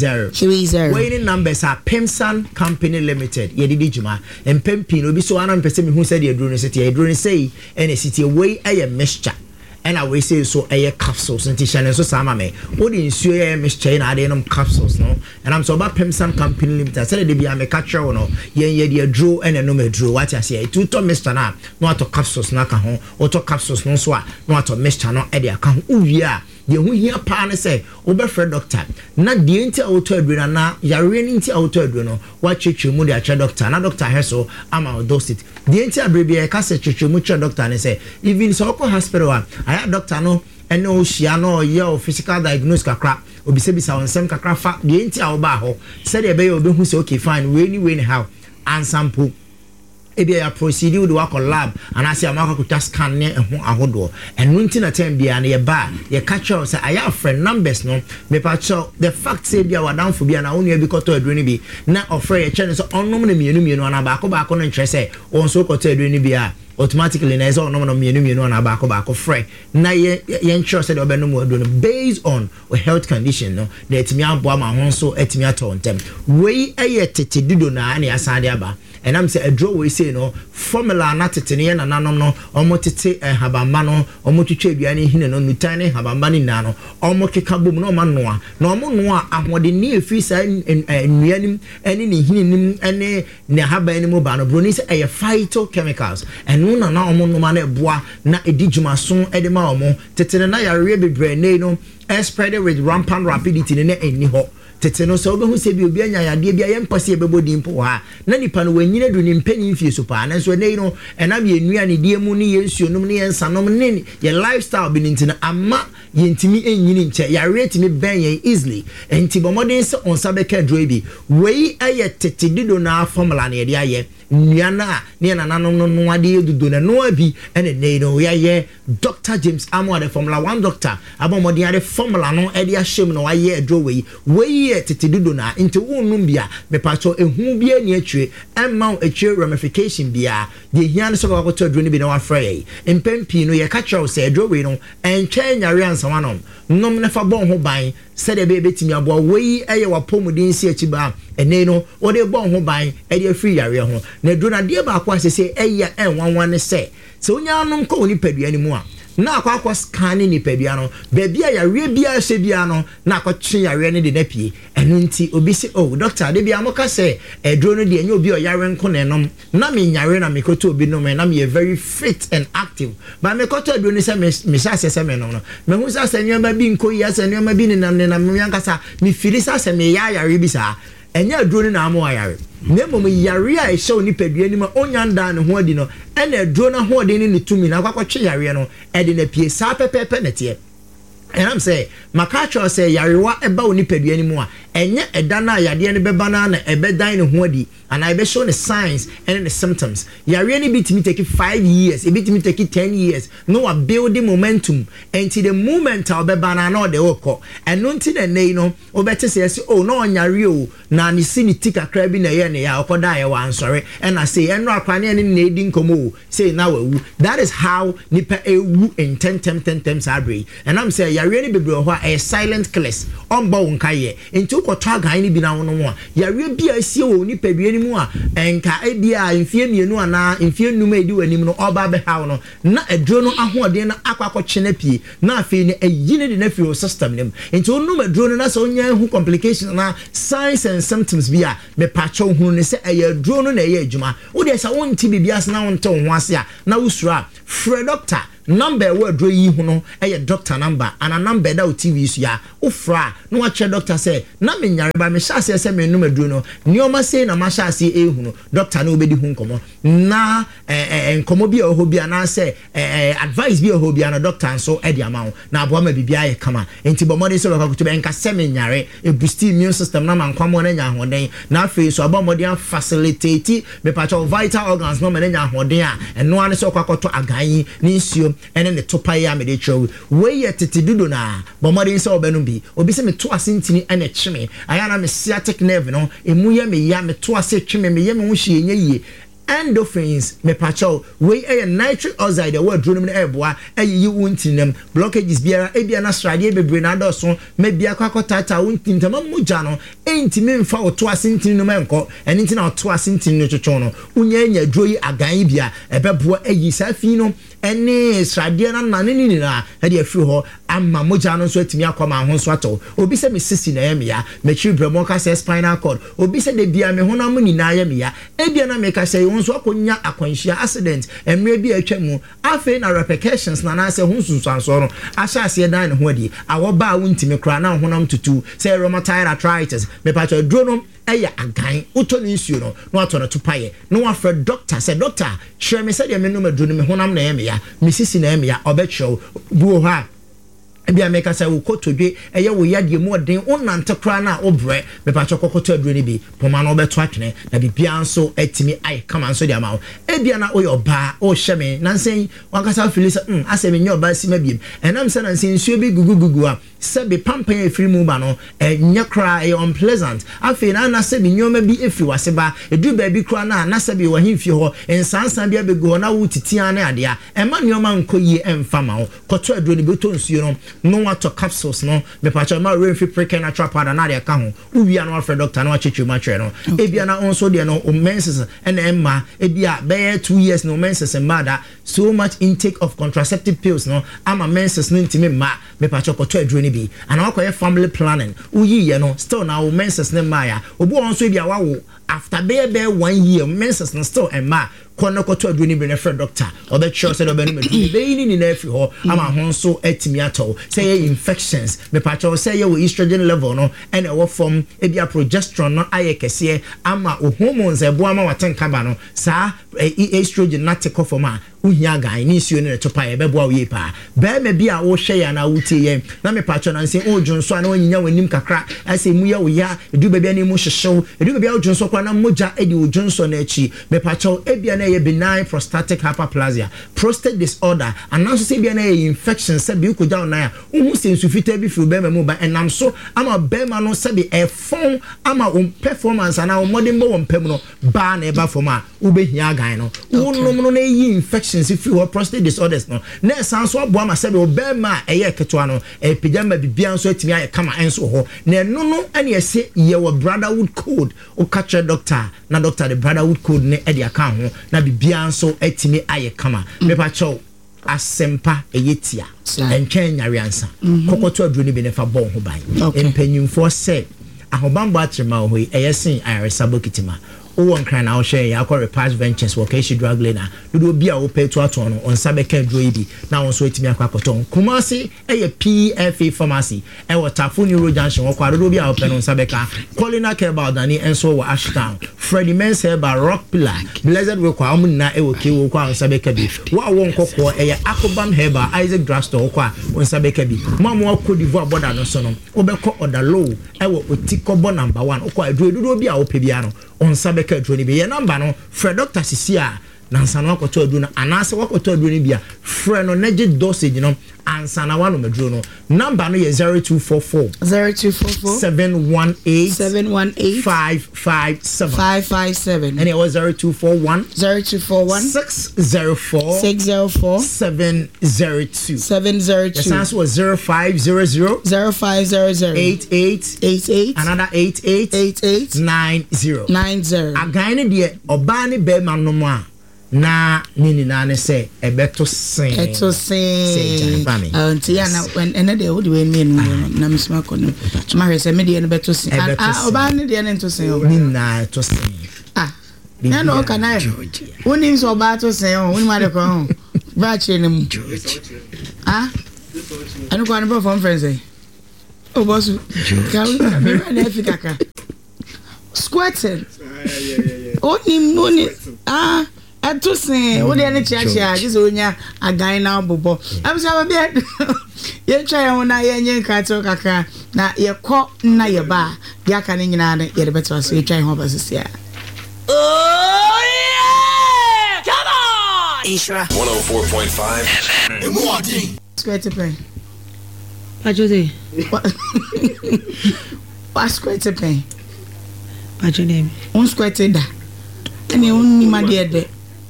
30 waiting numbers are Pemsan Company Limited yedidi juma empempi no bi so ana mpese me hu se de aduro no se te aduro no sei ene city wey aye mixture and I say so aye capsules and t-shirt so sama me what in nsuo aye mixture na ade no capsules no and I'm so about Pemsan Company Limited said they be am catcher no ye de aduro and no me aduro what I say to mixture na no ato capsules na ka ho auto capsules no so a no ato mixture no e de aka ho uwia ye hu hia pa ne say obefre doctor na de nti auto aduro na yare ni nti auto aduro no wa chechwe mu de acha doctor na doctor heso ama dose it de nti abrebi e ka se chechwe mu cha doctor ne say even so ko hospital a aya doctor no ene o hia no ye physical diagnosis kakra obisebisa onsem kakra fa de nti a wo ba ho say de be ye obehu say okay fine we ni how and sample ebia ya proceed with work lab and I say amaka kuta scan ne ho ahodo enu nti na time bia na ye ba ye catch up say aya friend numbers no me pa cho the fact say bia wadanfo bia na wonu e bi koto aduro ni bi na offer ye che ne so onnom na mienu na ba ko no ntre say won so koto aduro ni bia automatically na ezo no mienu na ba ko free na ye ensure say the obenum aduro based on a health condition no na etimi abo ma ho so etimi ato ntem we eye tete dido na na asade aba and I'm say a draw we say no formula na tete ne na nanom no omo tete habamba no omo twetwe aduane hine no nutane habamba ni na no omo keka bom no ma noa na omo noa ahode ni efi sa nuanim ene ni hininim ene ne haba ni mo ba no bro ni say e phytochemicals eno na omo no ma na eboa na edijuma so ede ma omo tete na yare bebre ne no spread with rampant rapidity ne eni ho tete no so obehu se bi obi anya yade bia yempase ebebodi mpo ha na nipa no wanyina du ni mpani mfie so pa na so nei no enam ye nua ne die mu ne yensuonum ne yensanom ne ye lifestyle bi ntina ama yentimi enyini nche ya rate me ben ye easily enti bomodin se onsa beka dro bi wei aye tete dido na formula na ye de aye nuana ne nananom no ade edudo na no abi ene nei no ye Dr. James Amo the Formula 1 doctor abomodin ade formula no e de ahyem no aye dro wei tete dido na into wonum bia me pacho ehu bia ni atwe emma atwe ramification bia de hian so ko to adro ni bi na wa frey empempi no ye ka chaw se adro we no entwe nyare ansawa no nom ne fa bon ho ban se de be betimi abo wei eye wa pomudin si achiba ene no wo de bon ho ban e de free yare ho na adro na de ba kwa se eye enwanwan ne se onya anom ko ni padua ni mu a na akwa scanning ni padua no ba bia yare bia se bia no na akwa twe yare ne de na pie enu nti obi se oh doctor de bia moka se edro no de enye obi o yare nko na enom na me nyare na me koto obi no me na me very fit and active ba me koto edro ni se me sha se me no me hu sa se nyama bi nko ya se nyama bi ni na me yankasa me firi sa se me yare bi sa enye edro ni na amo yare na mom yare a ehye oni padua ni ma onya nda ne ho adi no ene edro na ho adi ni tumi na akwakotwe yare no e de na pie sa pepepe na tie and I'm say makacho say yarewa eba oni padua ni mu a enye edana yade ne beba na na ebedan ne ho adi and I be show the signs and the symptoms yare ni bitimi take 5 years e bitimi take 10 years no a building momentum until the moment a beba na na de woko eno nti na nei no obete say oh no onyare o na ni si ni tika kra bi na ye ne ya okoda ye wan sore and I say eno akwane ne na edi nkomo say na wawu that is how nipa ewu in 10 times abre and I'm say yare ni bebre ho a silent killers on bo nkaye into kɔtɔ agan ni bi na wono mo a yareɛ bi a asie wɔ nipa bi anim a enka ebia mfie mienu ana mfie num edi w'anim no ɔba bɛhaw no na aduro no ahoɔden na akɔakɔkye na pie na afei ne ayi ne de na firi system nim nti onum aduro no na sɛ onya hu complications na signs and symptoms bi a me pacho hu ne sɛ ɛyɛ aduro no na ɛyɛ adwuma wo de sɛ wonti bibia sɛ na wonte wo ho ase a na wosura frɛ doctor number word dro yi hu no doctor number and a number that TV so ya ofra no wa che doctor say na me nyare ba me sha say me num aduro no nioma say na ma sha say hu no doctor na obedi hu nkomo na nkomo bi a ho bi na say advice bi a ho bi na doctor nso e di ama na abo ma bibia ye kama enti bo mode say lo ka kutu be nka say me nyare e boost immune system na man kwamo na nya hoden na afi so abo mode facilitate me patcho vital organs no me nya hoden a eno ane so kwakoto agan ni nsuo ene ne topa ya me de tro we ye tetidudo na bomode nse obenu bi obi se me to asentini ene kyeme aya na me sciatic nerve no emu ye me ya me to ase tweme me ye me ho hye enye yie endorphins me pacho we nitric oxide the word drone na eboa ayi wuntinam blockages biara ebia na strade bebre na adoso me bia kwakotata wuntintam muja no entimi mfa oto asentini no menko eni ntina oto asentini no twotwo no unya nya droyi agan bia ebeboa ayi safi no ene strade na nane ni na hede afiri ho amma muja no so atimi akoma ho so ato obi se me sisi na ya me ya me chi bremo ka se spinal cord obi se de bia me honam ni na ya me ya ebia na me ka se nso akonya akwanhia accident emre bi atwam afi na repercussions na na se hunsunsanso no ahya ase dan ne ho adi awoba a wuntimi kra na honam tutu say rheumatoid arthritis me patcho dronom eya agan uto ni nsuo no no atoro to paye no afre doctor say doctor hwe me say de me no madrono me honam na ya me ya me sisi na ya me ya obetcho buo ha ebia meka say wo kotodwe eye wo yade mu odin onante kra na obre me pacho kokoto aduro ni bi poma na obeto atwene na bibia nso atimi ai kama nso de amawo ebia na oyo ba o hyeme na nsen wankasa filisa ase me nyoba si mabiem enam se na nsen nsuo bi gugugugu a se be pampan efiri mu ba no nya kra e unpleasant afi na se bi nyoma bi efiri wase ba edu ba bi kra na se bi wahimfi ho ensansan bia begu ho na wutitia na ade a ema nyoma nkoyi emfama ho koto aduro ni bi to nsuo no no water capsules no me pacho ma renfi preke na trapa na de ka ho uwia no afre doctor na wachechu ma twe no ebia na onso de no menses and emma ebia be 2 years no menses mada so much intake of contraceptive pills no ama menses no ntimi ma me pacho koto aduro ni bi and akoye family planning uyi ye no still na menses ne ma ya obu onso ebia wawo after be 1 year menses no still emma kono koto aduro ni bi na friend doctor obe sure say obe no medu be ni na afi ho ama ho so atimi ato say infections me pacho say your estrogen level no and e form e bia progesterone no aye kese ama o hormones e bo ama watenka ba no sa estrogen na take off ma uhia gan ni suo ne to pa e be bo awie pa be me bia wo hwe ya na wutie ye na me pacho na nse o dwonso na onyinya wanim kakra ase mu ya wo ya edu be bia ni mu hyehyew edu be bia o dwonso kwa na moja edi o dwonso na achi me pacho e bia na ye benign prostatic hyperplasia prostate disorder and now say bia na ye infection se bi ko jaw na ya uhu sensu fita bi fi be mu ba enam so ama be ma no se bi e fon ama on performance na o modern bo won pem no ba na e ba fom a ubehia gan no unum no na yi infections if you prostate disorders no na sanso abo ma se bi o be ma eye keto no e pijama bibia nso atimi aye kama enso ho na eno no ane ese ye wo brotherhood code o catch doctor na doctor the brotherhood code ne e dia kan ho na bibia nso atimi aye kama me pa chow asempa eyetia entwen nyareansa kokoto aduro ni be ne fa bon ho ban empanyimfo se ahobambo atrema ho eyesin ayresabo kitima o nkran na o share ya akọ Repast Ventures wo Keshi drug lane do bi a wo pay to aton no on sabeka duro yi na won so etimi akwakoton Kumasi eye PFA pharmacy e wo Tafo Neuro Junction wo kwa do bi a wo pay no sabeka Colina Keba Dani enso wo Ashtown Freddie Mense ba Rock Pillar Blessed we kwa amuna e wo ke wo kwa sabeka bi wo won kokko eye Akobam Heba Isaac Drastor wo kwa on sabeka bi mamo akọ divo border no so no wo be ko odalo e wo Otikobo number 1 wo kwa duro bi a wo pay bia no on sabeka droni be ye number no Fred Dr. Sisia nansa na wakoto aduro no anase wakoto aduro no bia frɛ no nagye dosage no ansa na wano maduro no number no yɛ 0244 718 557 and it was 0241 604 702 the sounds was 0500 88 another 88 90 again the obani be manoma na nini na ne say ebeto sen anti ya na ene de wodi we me na misma ko no ma hwe say me de no beto sen obani de ne to sen ni na to sen na no kana woni so ba to sen woni ma de ko ba che ne mu anu ko an perform friends o boss ka me na Africa ka squatting oni atosin wo de ne chiachia just onya agan na bobo amsa ba ye twa ye na ye nyen kato kaka na ye kɔ na ye ba ya ka ne nyina ne ye de beto so ye twa ho ba sesia oh yeah come on Isra 104.5 FM square pen Ajode what square pen Ajode on square da ene on ni ma de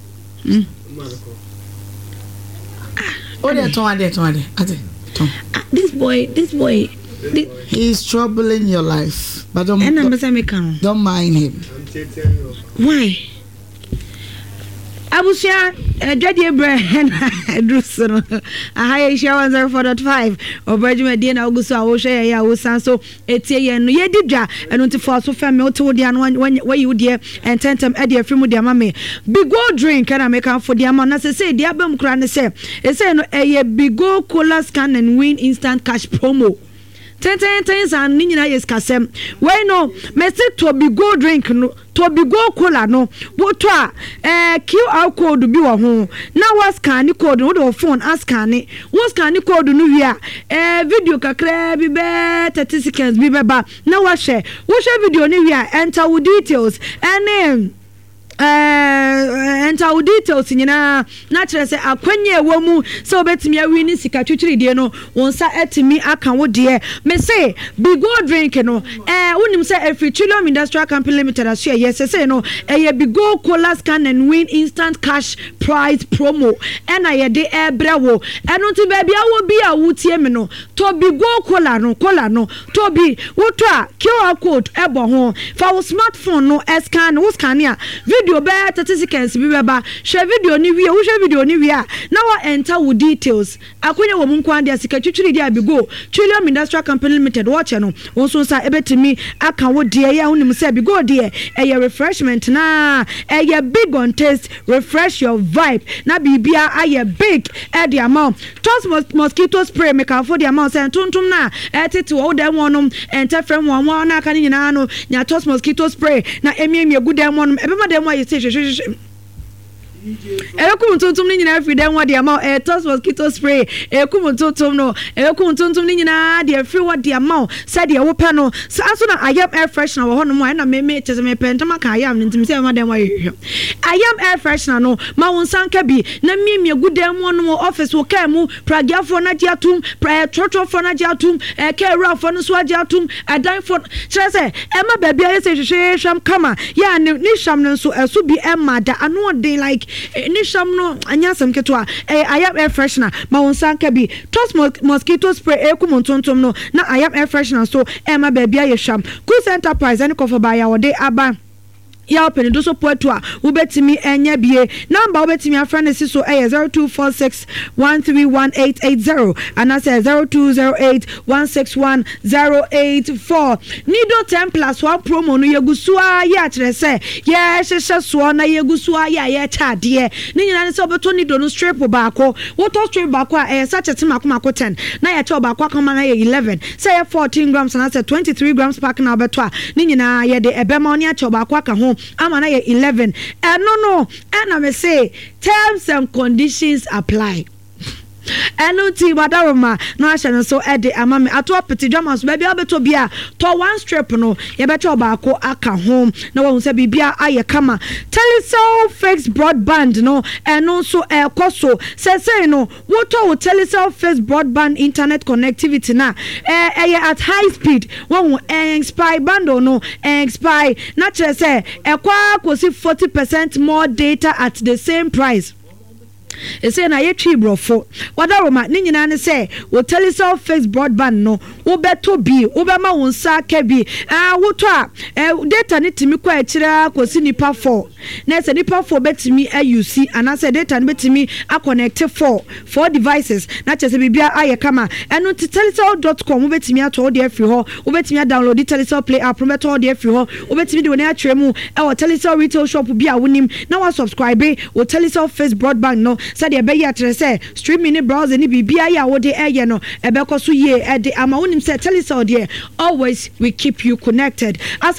This boy he's troubling your life, but don't mind him. Why? Abusia Jaddy Brand Druson I share 104.5 or Bergman Dean Augusta Osha Yawosan so Etienne Yedija and on to force of family to the one where you dear and tentum Eddie from with their mammy. Big gold drink can I make out for the amount as I say the album cran say it's a big gold cola scan and win instant cash promo. 10 and nina yes kasem we no me say to be go drink no to be go cola no what QR code bi wo ho na was scan code no do phone scan was scan code no wi video kakra bi be 30 seconds bi be ba na wa share video ni wi enter with details and enter with details nyina na kire say akwanye wo mu so betimi awi ni sika twitwiri de no wonsa etimi aka wo de me say be go drink no wonim say every Trillium Industrial Company Limited as yes say no be go cola scan and win instant cash prize promo and I de ebrewo eno ti ba bia wo bi a wutie me no to be go cola no to be wo to a QR code ebo ho fa wo smartphone no scan wo scan ya video be 30 seconds bi beba share video ni wi wo share video ni wi a na wa enter with details akonya wo munkwan dia sika twitwiri dia bi go Trillium Industrial Company Limited watch no won so sa ebetimi aka wo dia ya wonim say bi go dia refreshment na big on taste refresh your vibe na bibia big the amount toss mosquito spray make for the amount say tuntum na tete wo dem wonom enter from one na aka ni nyina no nya toss mosquito spray na emiemie gu dem wonom ebema dem wa Ekum tuntum ni nyina free dem what the amount toss mosquito spray ekum tuntum no ekum tuntum ni nyina the free what the amount said the wo no so na ayam air freshener wo hono mo na me chese me pentama ka ayam ntim say ma dem wa ayam air freshener no ma won sanka bi na miemie gu dem no office wo ka mu pragiafo na giatum trotro na giatum ka rafo no so giatum adan for chese e ma ba bia yese hwehwehwam kama ya ni sham no so eso bi e ma da ano den like ni sham no anyasam ketwa ayam air freshener ma won sanka bi toss mosquito spray ekum tontom no na ayam air freshener so e ma ba bia ye sham Kus Enterprise any cover by ya wode aba ya open do so poeto a ubetimi enya bie number ubetimi afrane si so 0246 13180 and I say 0208 161084 nido 10+1 promo no yegusua ya kire se ye hehye so na yegusua ya ye chade ni nyina ne se obeto nido no strip baako water strip baako a sachet mako 10 na ya che baako akoma na ye 11 say 14 grams and I say 23 grams pack na obeto a ni nyina ye de ebema oni a che baako aka ho amana ye 11 no and I may say terms and conditions apply ɛno ti wadaroma no ahye no so ɛde ama me ato apeti dwama so baabi abeto bia to one strip no yɛbɛtɔ baako aka home na wɔn sɛ bibia ayɛ kama Telecel fixed broadband no ɛno so ɛkɔ so say no woto wo Telecel fixed broadband internet connectivity na at high speed wɔn expire bundle no expire na kyerɛ sɛ ɛkɔ akɔsi 40% more data at the same price. Ese na yetwi brofo wadaroma ni nyina ne se wo Telecel fixed broadband no wo beto bi wo be ma wo nsa ka bi woto a data ne timi kwa akira kosi nipa 4 na se nipa 4 betimi ayusi anase data ne betimi a connect 4 devices na chese bibia aye kama eno telecel.com wo betimi ato de afri ho wo betimi download the Telecel Play app prometo de afri ho wo betimi de woni atwere mu e wo Telecel retail shop bi a wonim na wa subscribe wo Telecel fixed broadband no said ye be ya streaming browser ni bibia ya wo de eye no ebeko so ye e de ama wonim say Telecel there always we keep you connected. As